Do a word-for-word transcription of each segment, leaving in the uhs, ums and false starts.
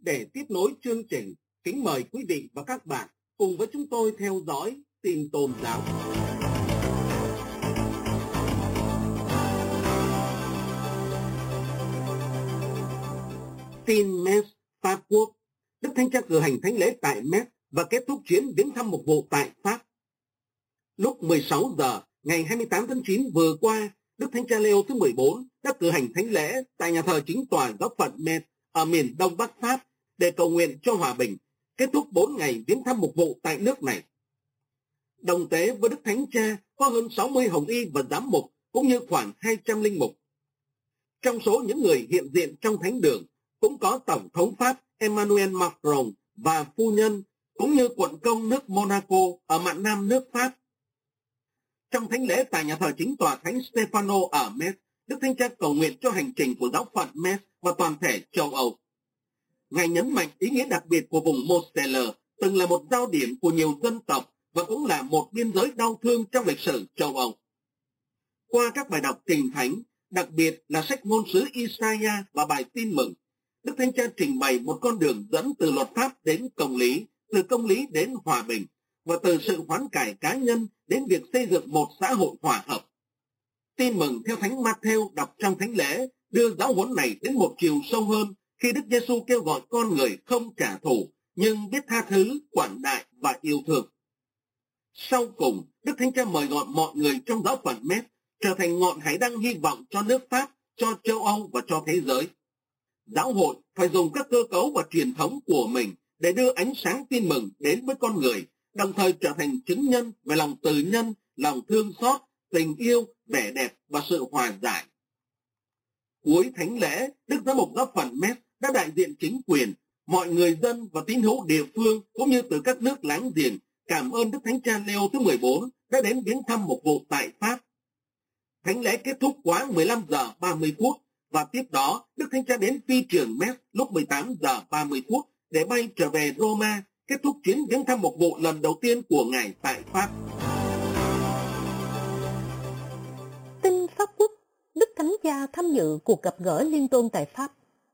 Để tiếp nối chương trình, kính mời quý vị và các bạn cùng với chúng tôi theo dõi tin tôn giáo. Tin Metz, Pháp Quốc. Đức Thánh Cha cử hành thánh lễ tại Metz và kết thúc chuyến viếng thăm mục vụ tại Pháp. Lúc mười sáu giờ ngày hai mươi tám tháng chín vừa qua, Đức Thánh Cha Leo thứ mười bốn đã cử hành thánh lễ tại nhà thờ chính tòa giáo phận Metz ở miền đông bắc Pháp để cầu nguyện cho hòa bình, kết thúc bốn ngày viếng thăm mục vụ tại nước này. Đồng tế với Đức Thánh Cha có hơn sáu mươi hồng y và giám mục, cũng như khoảng hai trăm linh mục. Trong số những người hiện diện trong thánh đường cũng có Tổng thống Pháp Emmanuel Macron và phu nhân, cũng như quận công nước Monaco ở mạn nam nước Pháp. Trong thánh lễ tại nhà thờ chính tòa Thánh Stefano ở Metz, Đức Thánh Cha cầu nguyện cho hành trình của giáo phận Metz và toàn thể châu Âu. Ngài nhấn mạnh ý nghĩa đặc biệt của vùng Moselle, từng là một giao điểm của nhiều dân tộc và cũng là một biên giới đau thương trong lịch sử châu Âu. Qua các bài đọc kinh thánh, đặc biệt là sách ngôn sứ Isaiah và bài tin mừng, Đức Thánh Cha trình bày một con đường dẫn từ luật pháp đến công lý, từ công lý đến hòa bình, và từ sự hoán cải cá nhân đến việc xây dựng một xã hội hòa hợp. Tin mừng theo Thánh Matthew đọc trong thánh lễ đưa giáo huấn này đến một chiều sâu hơn khi Đức Giêsu kêu gọi con người không trả thù, nhưng biết tha thứ, quảng đại và yêu thương. Sau cùng, Đức Thánh Cha mời gọi mọi người trong giáo phận Metz trở thành ngọn hải đăng hy vọng cho nước Pháp, cho châu Âu và cho thế giới. Giáo hội phải dùng các cơ cấu và truyền thống của mình để đưa ánh sáng tin mừng đến với con người, đồng thời trở thành chứng nhân về lòng từ nhân, lòng thương xót, tình yêu, vẻ đẹp và sự hòa giải. Cuối thánh lễ, Đức Giám mục giáo phận Metz đã đại diện chính quyền, mọi người dân và tín hữu địa phương cũng như từ các nước láng giềng cảm ơn Đức Thánh Cha Leo thứ mười bốn đã đến viếng thăm mục vụ tại Pháp. Thánh lễ kết thúc quá mười lăm giờ ba mươi phút và tiếp đó Đức Thánh Cha đến phi trường Metz lúc mười tám giờ ba mươi phút để bay trở về Roma, kết thúc chuyến viếng thăm mục vụ lần đầu tiên của Ngài tại Pháp. Tin Pháp Quốc. Đức Thánh Cha tham dự cuộc gặp gỡ liên tôn tại Pháp.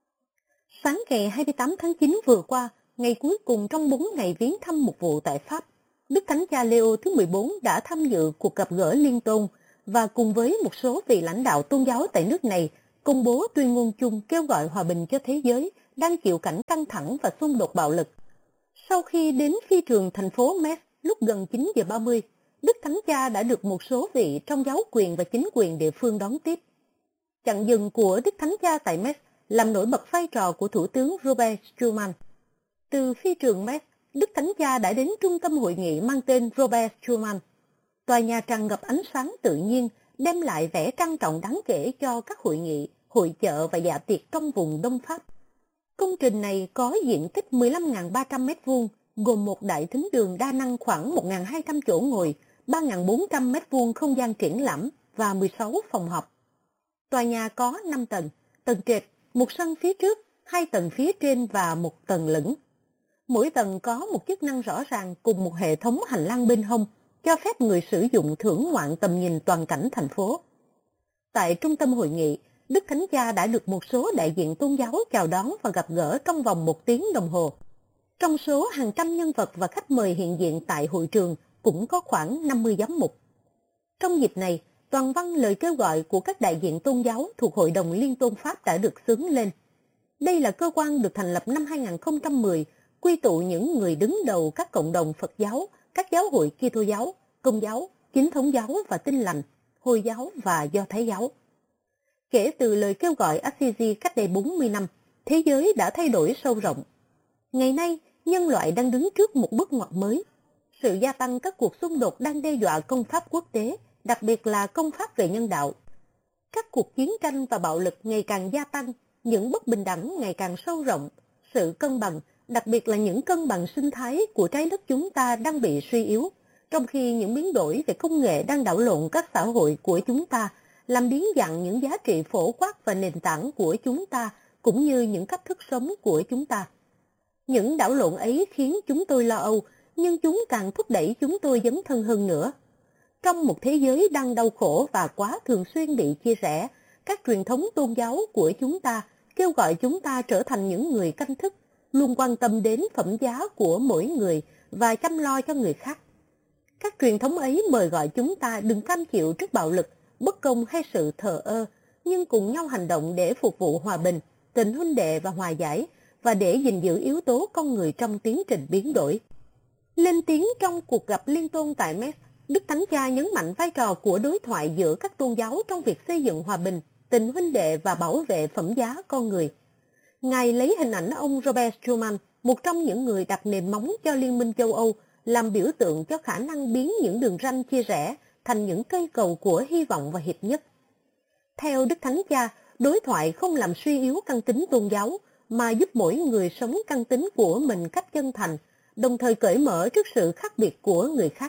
Sáng ngày hai mươi tám tháng chín vừa qua, ngày cuối cùng trong bốn ngày viếng thăm mục vụ tại Pháp, Đức Thánh Cha Leo thứ mười bốn đã tham dự cuộc gặp gỡ liên tôn và cùng với một số vị lãnh đạo tôn giáo tại nước này công bố tuyên ngôn chung kêu gọi hòa bình cho thế giới đang chịu cảnh căng thẳng và xung đột bạo lực. Sau khi đến phi trường thành phố Metz lúc gần chín giờ ba mươi, Đức Thánh Cha đã được một số vị trong giáo quyền và chính quyền địa phương đón tiếp. Chặng dừng của Đức Thánh Cha tại Metz làm nổi bật vai trò của Thủ tướng Robert Schuman. Từ phi trường Metz, Đức Thánh Cha đã đến trung tâm hội nghị mang tên Robert Schuman. Tòa nhà tràn ngập ánh sáng tự nhiên, đem lại vẻ trang trọng đáng kể cho các hội nghị, hội chợ và dạ tiệc trong vùng Đông Pháp. Công trình này có diện tích mười lăm nghìn ba trăm mét vuông, gồm một đại thính đường đa năng khoảng một nghìn hai trăm chỗ ngồi, ba nghìn bốn trăm mét vuông không gian triển lãm và mười sáu phòng họp. Tòa nhà có năm tầng, tầng trệt, một sân phía trước, hai tầng phía trên và một tầng lửng. Mỗi tầng có một chức năng rõ ràng cùng một hệ thống hành lang bên hông, cho phép người sử dụng thưởng ngoạn tầm nhìn toàn cảnh thành phố. Tại trung tâm hội nghị, Đức Thánh Cha đã được một số đại diện tôn giáo chào đón và gặp gỡ trong vòng một tiếng đồng hồ. Trong số hàng trăm nhân vật và khách mời hiện diện tại hội trường cũng có khoảng năm mươi giám mục. Trong dịp này, toàn văn lời kêu gọi của các đại diện tôn giáo thuộc Hội đồng Liên tôn Pháp đã được xướng lên. Đây là cơ quan được thành lập năm hai nghìn không trăm mười, quy tụ những người đứng đầu các cộng đồng Phật giáo, các giáo hội Kitô giáo, Công giáo, Chính thống giáo và Tin lành, Hồi giáo và Do Thái giáo. Kể từ lời kêu gọi Assisi cách đây bốn mươi năm, thế giới đã thay đổi sâu rộng. Ngày nay, nhân loại đang đứng trước một bước ngoặt mới. Sự gia tăng các cuộc xung đột đang đe dọa công pháp quốc tế, đặc biệt là công pháp về nhân đạo. Các cuộc chiến tranh và bạo lực ngày càng gia tăng, những bất bình đẳng ngày càng sâu rộng, sự cân bằng, đặc biệt là những cân bằng sinh thái của trái đất chúng ta đang bị suy yếu, trong khi những biến đổi về công nghệ đang đảo lộn các xã hội của chúng ta, làm biến dạng những giá trị phổ quát và nền tảng của chúng ta, cũng như những cách thức sống của chúng ta. Những đảo lộn ấy khiến chúng tôi lo âu, nhưng chúng càng thúc đẩy chúng tôi dấn thân hơn nữa. Trong một thế giới đang đau khổ và quá thường xuyên bị chia rẽ, các truyền thống tôn giáo của chúng ta kêu gọi chúng ta trở thành những người canh thức, luôn quan tâm đến phẩm giá của mỗi người và chăm lo cho người khác. Các truyền thống ấy mời gọi chúng ta đừng cam chịu trước bạo lực, bất công hay sự thờ ơ, nhưng cùng nhau hành động để phục vụ hòa bình, tình huynh đệ và hòa giải, và để gìn giữ yếu tố con người trong tiến trình biến đổi. Lên tiếng trong cuộc gặp liên tôn tại Metz, Đức Thánh Cha nhấn mạnh vai trò của đối thoại giữa các tôn giáo trong việc xây dựng hòa bình, tình huynh đệ và bảo vệ phẩm giá con người. Ngài lấy hình ảnh ông Robert Schuman, một trong những người đặt nền móng cho Liên minh châu Âu, làm biểu tượng cho khả năng biến những đường ranh chia rẽ thành những cây cầu của hy vọng và hiệp nhất. Theo Đức Thánh Cha, đối thoại không làm suy yếu căn tính tôn giáo, mà giúp mỗi người sống căn tính của mình cách chân thành, đồng thời cởi mở trước sự khác biệt của người khác.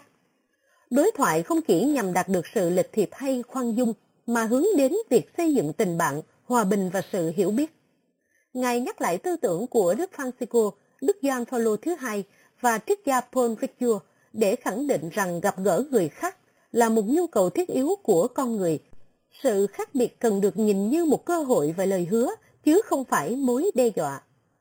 Đối thoại không chỉ nhằm đạt được sự lịch thiệp hay khoan dung, mà hướng đến việc xây dựng tình bạn, hòa bình và sự hiểu biết. Ngài nhắc lại tư tưởng của Đức Francisco, Đức Gioan Phaolô thứ hai và triết gia Paul Ricoeur để khẳng định rằng gặp gỡ người khác là một nhu cầu thiết yếu của con người. Sự khác biệt cần được nhìn như một cơ hội và lời hứa, chứ không phải mối đe dọa.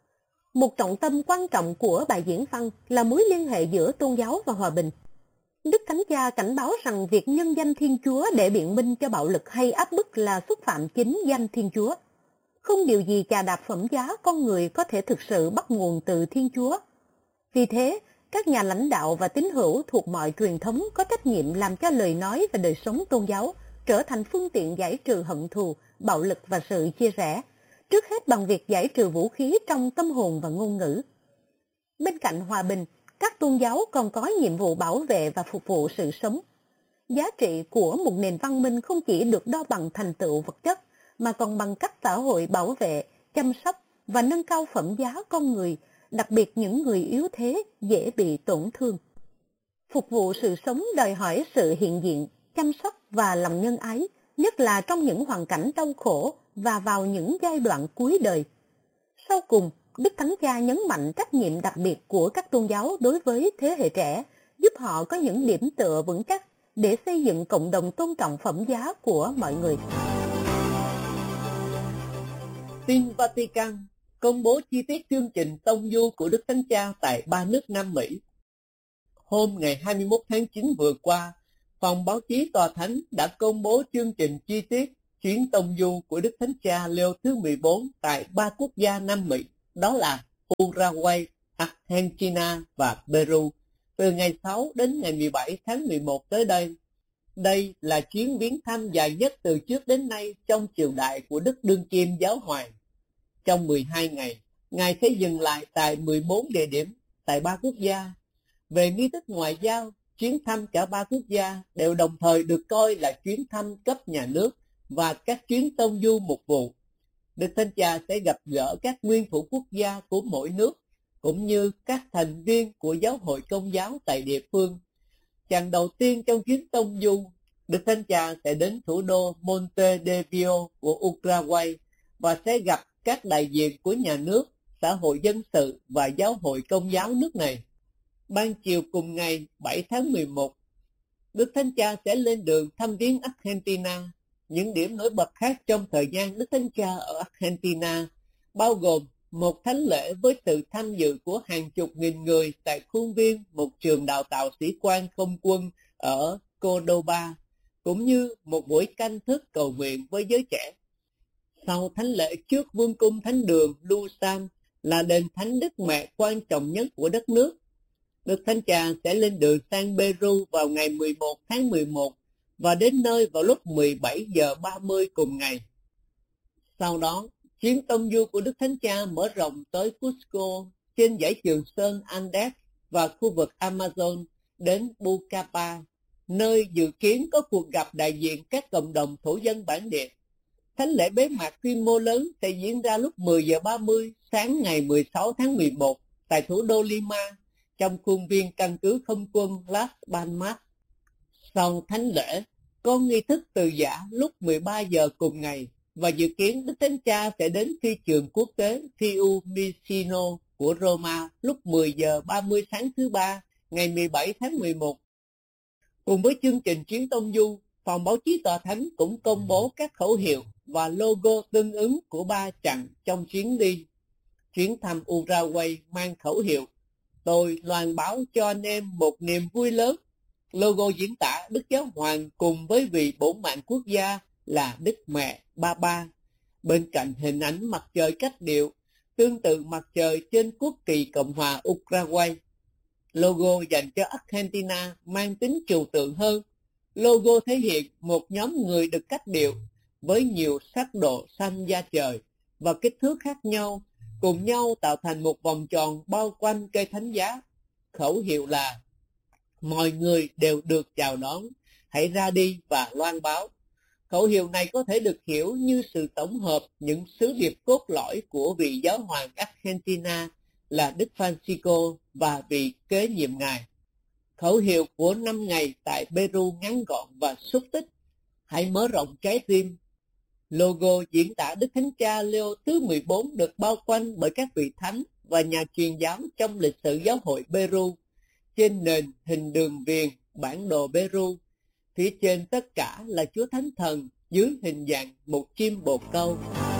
Một trọng tâm quan trọng của bài diễn văn là mối liên hệ giữa tôn giáo và hòa bình. Đức Thánh Cha cảnh báo rằng việc nhân danh Thiên Chúa để biện minh cho bạo lực hay áp bức là xúc phạm chính danh Thiên Chúa. Không điều gì chà đạp phẩm giá con người có thể thực sự bắt nguồn từ Thiên Chúa. Vì thế, các nhà lãnh đạo và tín hữu thuộc mọi truyền thống có trách nhiệm làm cho lời nói và đời sống tôn giáo trở thành phương tiện giải trừ hận thù, bạo lực và sự chia rẽ, trước hết bằng việc giải trừ vũ khí trong tâm hồn và ngôn ngữ. Bên cạnh hòa bình, các tôn giáo còn có nhiệm vụ bảo vệ và phục vụ sự sống. Giá trị của một nền văn minh không chỉ được đo bằng thành tựu vật chất, mà còn bằng cách xã hội bảo vệ, chăm sóc và nâng cao phẩm giá con người, đặc biệt những người yếu thế, dễ bị tổn thương. Phục vụ sự sống đòi hỏi sự hiện diện, chăm sóc và lòng nhân ái, nhất là trong những hoàn cảnh đau khổ và vào những giai đoạn cuối đời. Sau cùng, Đức Thánh Cha nhấn mạnh trách nhiệm đặc biệt của các tôn giáo đối với thế hệ trẻ, giúp họ có những điểm tựa vững chắc để xây dựng cộng đồng tôn trọng phẩm giá của mọi người. Tin Vatican công bố chi tiết chương trình tông du của Đức Thánh Cha tại ba nước Nam Mỹ. Hôm ngày hai mươi mốt tháng chín vừa qua, Phòng báo chí Tòa Thánh đã công bố chương trình chi tiết chuyến tông du của Đức Thánh Cha Leo thứ mười bốn tại ba quốc gia Nam Mỹ, đó là Uruguay, Argentina và Peru, từ ngày sáu đến ngày mười bảy tháng mười một tới đây. Đây là chuyến viếng thăm dài nhất từ trước đến nay trong triều đại của Đức Đương Kim Giáo Hoàng. Trong mười hai ngày, Ngài sẽ dừng lại tại mười bốn địa điểm tại ba quốc gia. Về nghi thức ngoại giao, chuyến thăm cả ba quốc gia đều đồng thời được coi là chuyến thăm cấp nhà nước và các chuyến tông du mục vụ. Đức Thánh Cha sẽ gặp gỡ các nguyên thủ quốc gia của mỗi nước, cũng như các thành viên của giáo hội Công giáo tại địa phương. Chặng đầu tiên trong chuyến tông du, Đức Thánh Cha sẽ đến thủ đô Montevideo của Uruguay và sẽ gặp các đại diện của nhà nước, xã hội dân sự và giáo hội Công giáo nước này. Ban chiều cùng ngày bảy tháng mười một, Đức Thánh Cha sẽ lên đường thăm viếng Argentina. Những điểm nổi bật khác trong thời gian Đức Thánh Cha ở Argentina bao gồm một thánh lễ với sự tham dự của hàng chục nghìn người tại khuôn viên một trường đào tạo sĩ quan không quân ở Cordoba, cũng như một buổi canh thức cầu nguyện với giới trẻ. Sau thánh lễ trước vương cung thánh đường Lusan là đền thánh Đức Mẹ quan trọng nhất của đất nước, Đức Thánh Cha sẽ lên đường sang Peru vào ngày mười một tháng mười một và đến nơi vào lúc mười bảy giờ ba mươi cùng ngày. Sau đó, chuyến tông du của Đức Thánh Cha mở rộng tới Cusco trên dãy Trường Sơn Andes và khu vực Amazon đến Pucallpa, nơi dự kiến có cuộc gặp đại diện các cộng đồng thổ dân bản địa. Thánh lễ bế mạc quy mô lớn sẽ diễn ra lúc mười giờ ba mươi sáng ngày mười sáu tháng mười một tại thủ đô Lima, trong khuôn viên căn cứ không quân Las Palmas. Sau thánh lễ, có nghi thức từ giã lúc mười ba giờ cùng ngày, và dự kiến Đức Thánh Cha sẽ đến phi trường quốc tế Fiumicino của Roma lúc mười giờ ba mươi sáng thứ Ba, ngày mười bảy tháng mười một. Cùng với chương trình chuyến tông du, Phòng báo chí Tòa Thánh cũng công bố các khẩu hiệu và logo tương ứng của ba chặng trong chuyến đi. Chuyến thăm Uruguay mang khẩu hiệu "Tôi loan báo cho anh em một niềm vui lớn". Logo diễn tả Đức Giáo Hoàng cùng với vị bổn mạng quốc gia là Đức Mẹ Ba Ba. Bên cạnh hình ảnh mặt trời cách điệu, tương tự mặt trời trên quốc kỳ Cộng hòa Uruguay. Logo dành cho Argentina mang tính trừu tượng hơn. Logo thể hiện một nhóm người được cách điệu với nhiều sắc độ xanh da trời và kích thước khác nhau, cùng nhau tạo thành một vòng tròn bao quanh cây thánh giá. Khẩu hiệu là mọi người đều được chào đón, hãy ra đi và loan báo. Khẩu hiệu này có thể được hiểu như sự tổng hợp những sứ điệp cốt lõi của vị giáo hoàng Argentina là Đức Francisco và vị kế nhiệm ngài. Khẩu hiệu của năm ngày tại Peru ngắn gọn và xúc tích: hãy mở rộng trái tim. Logo diễn tả Đức Thánh Cha Leo thứ mười bốn được bao quanh bởi các vị thánh và nhà truyền giáo trong lịch sử giáo hội Peru. Trên nền hình đường viền bản đồ Peru, phía trên tất cả là Chúa Thánh Thần dưới hình dạng một chim bồ câu.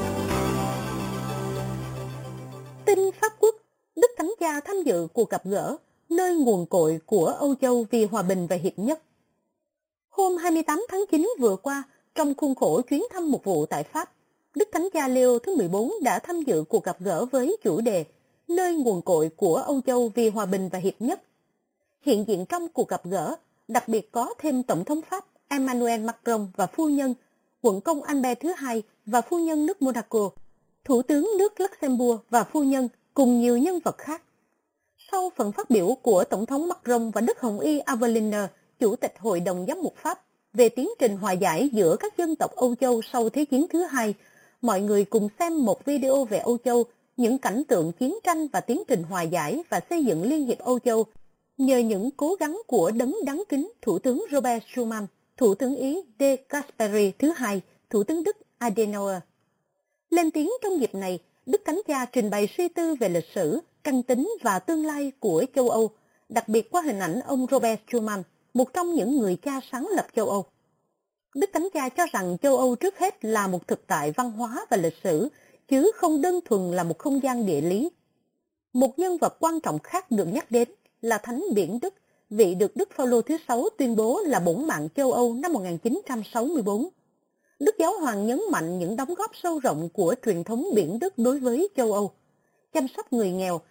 Tin Pháp Quốc, Đức Thánh Cha tham dự cuộc gặp gỡ nơi nguồn cội của Âu Châu vì hòa bình và hiệp nhất. Hôm hai mươi tám tháng chín vừa qua, trong khuôn khổ chuyến thăm mục vụ tại Pháp, Đức Thánh Cha Leo thứ mười bốn đã tham dự cuộc gặp gỡ với chủ đề nơi nguồn cội của Âu Châu vì hòa bình và hiệp nhất. Hiện diện trong cuộc gặp gỡ, đặc biệt có thêm Tổng thống Pháp Emmanuel Macron và phu nhân, quận công Albert thứ hai và phu nhân nước Monaco, Thủ tướng nước Luxembourg và phu nhân, cùng nhiều nhân vật khác. Sau phần phát biểu của Tổng thống Macron và Đức Hồng Y Aveliner, Chủ tịch Hội đồng Giám mục Pháp, về tiến trình hòa giải giữa các dân tộc Âu Châu sau Thế chiến thứ hai, mọi người cùng xem một video về Âu Châu, những cảnh tượng chiến tranh và tiến trình hòa giải và xây dựng Liên hiệp Âu Châu, nhờ những cố gắng của đấng đáng kính Thủ tướng Robert Schuman, Thủ tướng Ý De Gasperi thứ hai, Thủ tướng Đức Adenauer. Lên tiếng trong dịp này, Đức Thánh Cha trình bày suy tư về lịch sử, căn tính và tương lai của châu Âu, đặc biệt qua hình ảnh ông Robert Schuman, một trong những người cha sáng lập châu Âu. Đức Thánh Cha cho rằng châu Âu trước hết là một thực tại văn hóa và lịch sử, chứ không đơn thuần là một không gian địa lý. Một nhân vật quan trọng khác được nhắc đến là Thánh Biển Đức, vị được Đức Phaolô thứ sáu tuyên bố là bổn mạng châu Âu năm một nghìn chín trăm sáu mươi tư. Đức Giáo Hoàng nhấn mạnh những đóng góp sâu rộng của truyền thống Biển Đức đối với châu Âu, chăm sóc người nghèo,